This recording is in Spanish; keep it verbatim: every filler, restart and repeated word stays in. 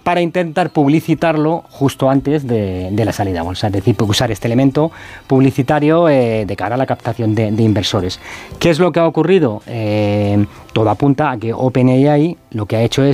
para intentar publicitarlo justo antes de, de la salida a bolsa, es decir, usar este elemento publicitario eh, de cara a la captación de, de inversores. ¿Qué es lo que ha ocurrido? Eh, todo apunta a que OpenAI lo que ha hecho es